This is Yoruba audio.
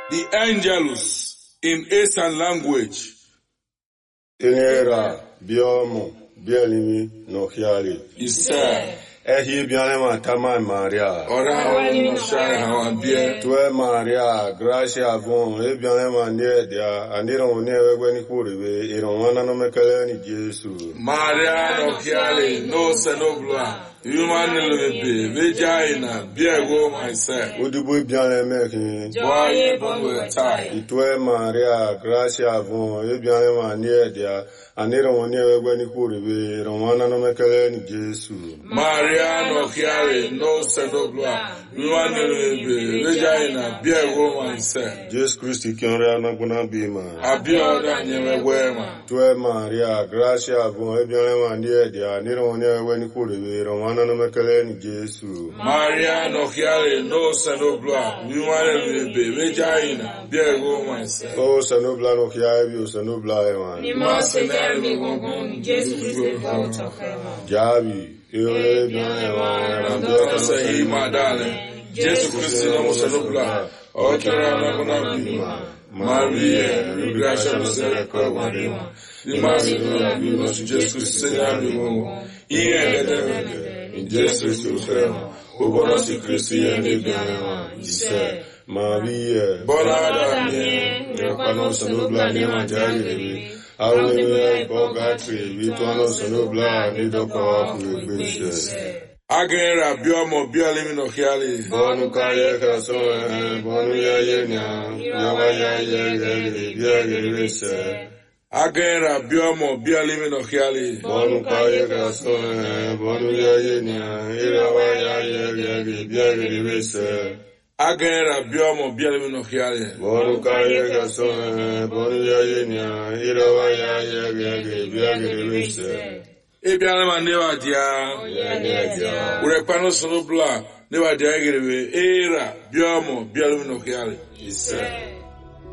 The Angelus in Eastern language. Inera, biomo, bielimi, no hiali. Isa. Ehi bianema tama Maria. Ora wali no shai hawambie. Tue Maria, gracia avon, e bianema niedia, aniro newe ni kuribe, ironwana no mekele ni Jesu. Maria no hiali, no senobla. Human lebe, vagina, biego myself. Udubu bianema ki. Boye bonwe tai. Tue Maria, gracia avon, e bianema niedia, aniro newe ni kuribe, ironwana no mekele ni Jesu. Maria no hiali, no senobla. Human lebe, vagina, biego myself. Jesus Christ, Kyora Naguna Bima. Abioda nyewe wema. Tue Maria, gracia avon, e bianema niedia, aniro newe ni kuribe, Romana no mekele ni Jesu. Maria no hiali, no senobla. Human lebe, vagina, biego myself. O sanubla no kiaibi, o sanubla ewan. Ni mose dermi gongon, Jesu Christ volta fema. Jabi, ewe bien ewan, Andora sahi madale. Jesu Christ no senobla. Okera na kuna bima. Maria, gracia no se kwa Ni masi no bima, Jesu Christ na bima. Iye de in Jesu Christ fema. Obono si Christ ye ne bien. Ise. Maria, Bona mie. Repano sanubla ni manjari. Hallelujah, Bogatri, Vituano sanubla, nido kwa kuibishe. Agera biomo biolimi no hiali. Bonu kaye kasoe, bonu ya yenya, yawa ya yegeli, biagirise. Agera biomo biolimi no hiali. Bonu kaye kasoe, bonu ya yenya, yawa ya yegeli, biagirise. Agera biomo biolimi no hiali. Bonu kaye kasoe, bonu ya yenya, yawa ya yegeli, biagirise. Ebiana ma newa dia. Urepano sonobla newa dia gerebe era biomo biolimi no hiali. Ise.